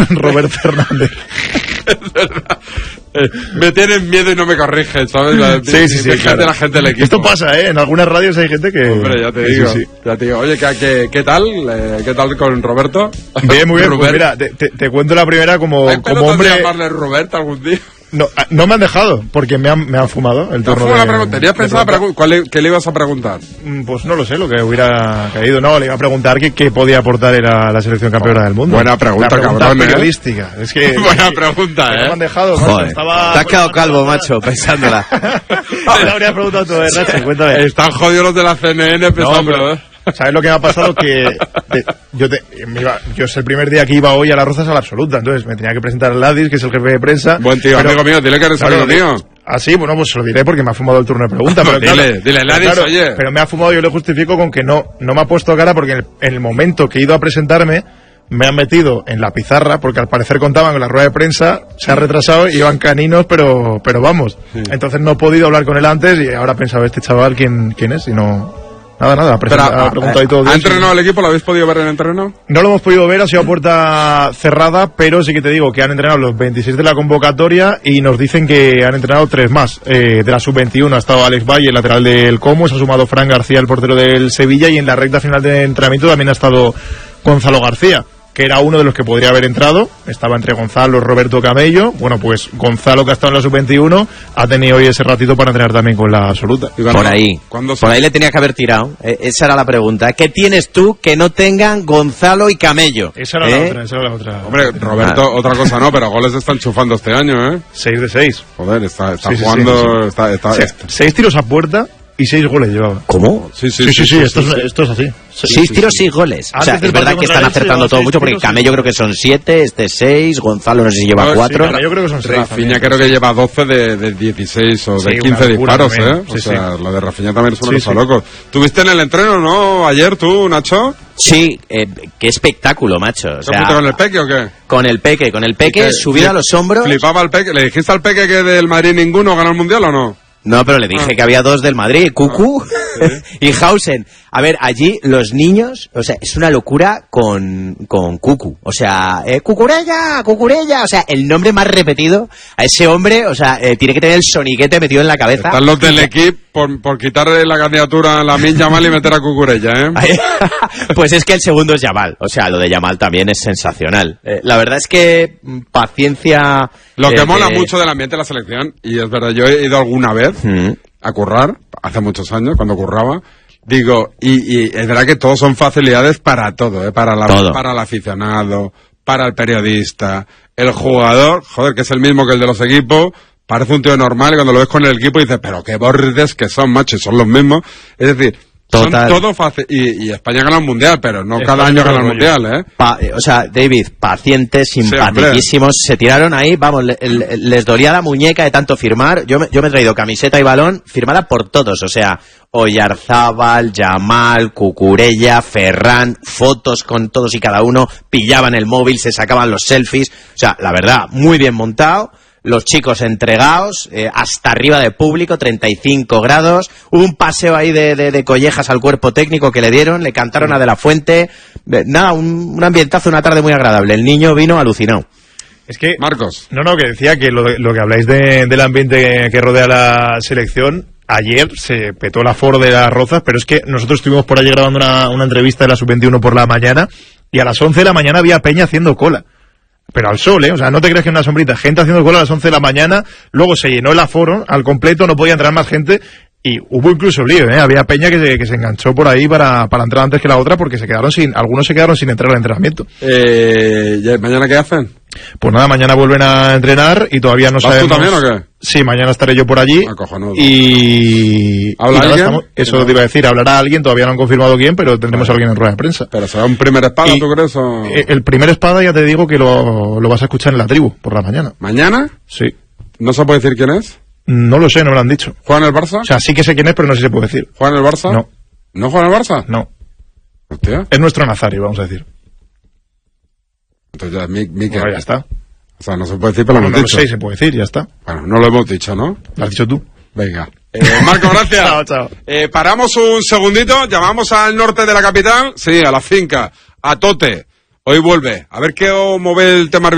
Robert Fernández. Es verdad. Me tienen miedo y no me corrigen, ¿sabes? Sí, claro. La gente del equipo. Esto pasa, en algunas radios hay gente que... Hombre, ya te digo. Sí. Ya te digo. Oye, ¿qué tal? ¿Qué tal con Roberto? Bien, muy bien. Pues mira, te cuento la primera como hombre... ¿Hay llamarle Roberto algún día? No me han dejado, porque me han fumado el turno de... ¿Tenías pensado qué le ibas a preguntar? Pues no lo sé, lo que hubiera caído. No, le iba a preguntar qué podía aportar era la selección campeona del mundo. Buena pregunta, cabrón. Periodística. Es que... Buena pregunta, Me han dejado, joder, te has quedado calvo, macho, pensándola. Me la habría preguntado tú, Nacho, cuéntame. Están jodidos los de la CNN pensando, ¿Sabes lo que me ha pasado? Que yo es el primer día que iba hoy a las Rozas a la absoluta, entonces me tenía que presentar a Ladis, que es el jefe de prensa. Buen tío, amigo mío, dile que eres amigo mío. Ah, sí, bueno, pues se lo diré porque me ha fumado el turno de pregunta. Pero dile, Ladis, oye. Pero me ha fumado, yo le justifico con que no me ha puesto cara porque en el momento que he ido a presentarme me han metido en la pizarra porque al parecer contaban con la rueda de prensa, se ha retrasado y iban caninos, pero vamos. Sí. Entonces no he podido hablar con él antes y ahora pensaba, este chaval, ¿quién es? Y no... Nada, ha preguntado y todo. ¿Ha entrenado el equipo? ¿Lo habéis podido ver en el entreno? No lo hemos podido ver, ha sido a puerta cerrada, pero sí que te digo que han entrenado los 26 de la convocatoria y nos dicen que han entrenado 3 más. De la sub-21 ha estado Alex Valle, el lateral del Como, se ha sumado Fran García, el portero del Sevilla, y en la recta final de entrenamiento también ha estado Gonzalo García, que era uno de los que podría haber entrado. Estaba entre Gonzalo, Roberto Camello. Bueno, pues Gonzalo, que ha estado en la sub-21, ha tenido hoy ese ratito para entrenar también con la absoluta. Por ahí le tenía que haber tirado. Esa era la pregunta. ¿Qué tienes tú que no tengan Gonzalo y Camello? Esa era la otra. Hombre, Roberto, otra cosa no, pero goles está enchufando este año, ¿eh? 6 de 6. Joder, está jugando... Sí. 6 tiros a puerta y 6 goles llevaba. ¿Cómo? Sí, esto es así. 6 tiros, 6 goles. O sea, es verdad que están acertando todo mucho, porque Camello creo que son 7, 6, Gonzalo no sé si lleva 4. Yo creo que son 6. Rafinha creo que lleva 12 de 16 o de 15 disparos, ¿eh? O sea, lo de Rafinha también es una cosa loco. ¿Tuviste en el entreno, no? Ayer tú, Nacho. Sí, qué espectáculo, macho. O sea, ¿con el Peque o qué? Con el Peque subido a los hombros. Flipaba el Peque. ¿Le dijiste al Peque que del Madrid ninguno ganó el Mundial o no? No, pero le dije que había 2 del Madrid, Cucu y Hausen. A ver, allí los niños, o sea, es una locura con Cucu. O sea, Cucurella, o sea, el nombre más repetido a ese hombre, o sea, tiene que tener el soniquete metido en la cabeza. Están los del equipo por quitarle la candidatura a Lamine Yamal y meter a Cucurella, ¿eh? Pues es que el segundo es Yamal, o sea, lo de Yamal también es sensacional. La verdad es que paciencia... Lo que mola mucho del ambiente de la selección, y es verdad, yo he ido alguna vez a currar, hace muchos años, cuando curraba, digo, y es verdad que todos son facilidades para todo, para el aficionado, para el periodista, el jugador, joder, que es el mismo que el de los equipos, parece un tío normal y cuando lo ves con el equipo dices, pero qué bordes que son, macho, y son los mismos. Es decir, total. Son todo fácil. Y España gana el Mundial, pero no cada año gana el Mundial, ¿eh? O sea, David, pacientes, simpaticísimos. Se tiraron ahí, vamos, les dolía la muñeca de tanto firmar. Yo me he traído camiseta y balón firmada por todos, o sea, Oyarzábal, Yamal, Cucurella, Ferran, fotos con todos y cada uno, pillaban el móvil, se sacaban los selfies. O sea, la verdad, muy bien montado. Los chicos entregados, hasta arriba de público, 35 grados. Hubo un paseo ahí de collejas al cuerpo técnico que le dieron, le cantaron a De la Fuente. Nada, un ambientazo, una tarde muy agradable. El niño vino alucinado. Es que, Marcos. No, que decía que lo que habláis del ambiente que rodea la selección, ayer se petó el aforo de las Rozas, pero es que nosotros estuvimos por allí grabando una entrevista de la Sub-21 por la mañana, y a las 11 de la mañana había peña haciendo cola. Pero al sol, o sea, no te creas que una sombrita, gente haciendo cola a las 11 de la mañana, luego se llenó el aforo al completo, no podía entrar más gente, y hubo incluso lío, había peña que se enganchó por ahí para entrar antes que la otra, porque algunos se quedaron sin entrar al entrenamiento. ¿Mañana qué hacen? Pues nada, mañana vuelven a entrenar y todavía no sabemos... ¿Tú también o qué? Sí, mañana estaré yo por allí. Cojonudo. Y... ¿Habla alguien? Eso te iba a decir, hablará alguien, todavía no han confirmado quién, pero tendremos a alguien en rueda de prensa. ¿Pero será un primer espada, tú crees? O... El primer espada ya te digo que lo vas a escuchar en la tribu, por la mañana. ¿Mañana? Sí. ¿No se puede decir quién es? No lo sé, no me lo han dicho. ¿Juega en el Barça? O sea, sí que sé quién es, pero no sé si se puede decir. ¿Juega en el Barça? No. ¿No juega en el Barça? No. Hostia. Es nuestro Nazario, vamos a decir. Entonces ya, Mikel. Bueno, ya está. O sea, no se puede decir, pero lo hemos dicho. No sé, se puede decir, ya está. Bueno, no lo hemos dicho, ¿no? Lo has dicho tú. Venga. Marco, gracias. Chao. Paramos un segundito, llamamos al norte de la capital, sí, a la finca, a Tote. Hoy vuelve. A ver cómo ve el tema